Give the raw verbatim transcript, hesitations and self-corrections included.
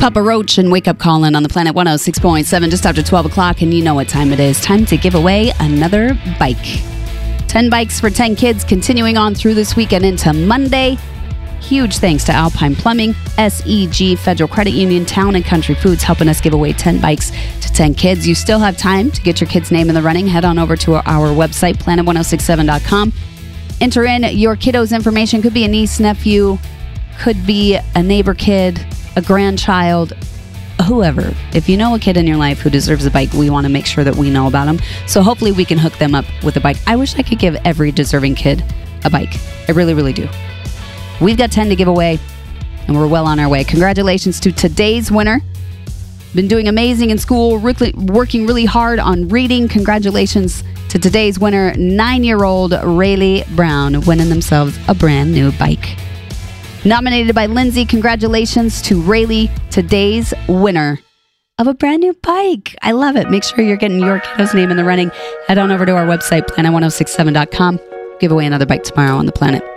Papa Roach and Wake Up Callin' on the Planet one oh six point seven just after twelve o'clock, and you know what time it is. Time to give away another bike. ten bikes for ten kids continuing on through this weekend into Monday. Huge thanks to Alpine Plumbing, S E G Federal Credit Union, Town and Country Foods helping us give away ten bikes to ten kids. You still have time to get your kid's name in the running. Head on over to our, our website, planet one oh six seven dot com. Enter in your kiddo's information. Could be a niece, nephew, could be a neighbor kid, a grandchild, whoever. If you know a kid in your life who deserves a bike, we want to make sure that we know about them. So hopefully we can hook them up with a bike. I wish I could give every deserving kid a bike. I really, really do. We've got ten to give away, and we're well on our way. Congratulations to today's winner. Been doing amazing in school, really, working really hard on reading. Congratulations to today's winner, nine-year-old Rayleigh Brown, winning themselves a brand new bike. Nominated by Lindsay, congratulations to Rayleigh, today's winner of a brand new bike. I love it. Make sure you're getting your kiddo's name in the running. Head on over to our website, planet one oh six seven dot com. Give away another bike tomorrow on the Planet.